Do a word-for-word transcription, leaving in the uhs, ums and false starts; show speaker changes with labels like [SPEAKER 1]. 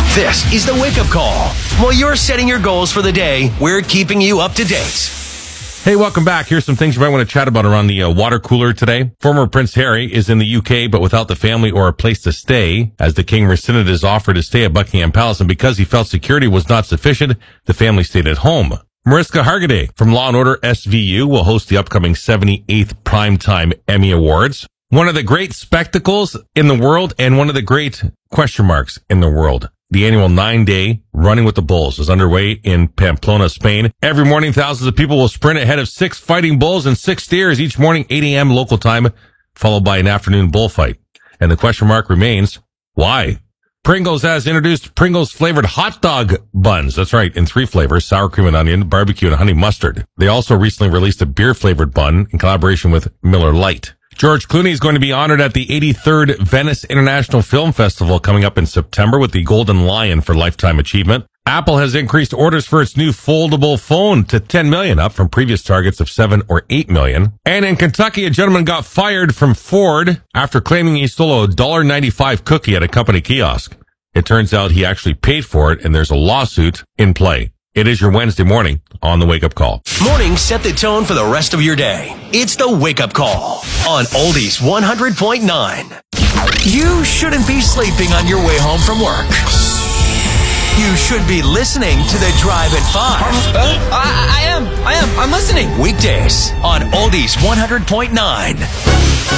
[SPEAKER 1] This is the Wake Up Call. While you're setting your goals for the day, we're keeping you up to date.
[SPEAKER 2] Hey, welcome back. Here's some things you might want to chat about around the uh, water cooler today. Former Prince Harry is in the U K, but without the family or a place to stay, as the king rescinded his offer to stay at Buckingham Palace, and because he felt security was not sufficient, the family stayed at home. Mariska Hargitay from Law and Order S V U will host the upcoming seventy-eighth Primetime Emmy Awards. One of the great spectacles in the world and one of the great question marks in the world. The annual nine-day Running with the Bulls is underway in Pamplona, Spain. Every morning, thousands of people will sprint ahead of six fighting bulls and six steers each morning, eight a.m. local time, followed by an afternoon bullfight. And the question mark remains, why? Pringles has introduced Pringles-flavored hot dog buns. That's right, in three flavors, sour cream and onion, barbecue, and honey mustard. They also recently released a beer-flavored bun in collaboration with Miller Lite. George Clooney is going to be honored at the eighty-third Venice International Film Festival coming up in September with the Golden Lion for Lifetime Achievement. Apple has increased orders for its new foldable phone to ten million, up from previous targets of seven or eight million. And in Kentucky, a gentleman got fired from Ford after claiming he stole a one dollar ninety-five cookie at a company kiosk. It turns out he actually paid for it, and there's a lawsuit in play. It is your Wednesday morning on the Wake Up Call.
[SPEAKER 1] Mornings set the tone for the rest of your day. It's the Wake Up Call on Oldies one hundred point nine. You shouldn't be sleeping on your way home from work. You should be listening to the Drive at five.
[SPEAKER 3] Uh, I, I am. I am. I'm listening.
[SPEAKER 1] Weekdays on Oldies one hundred point nine.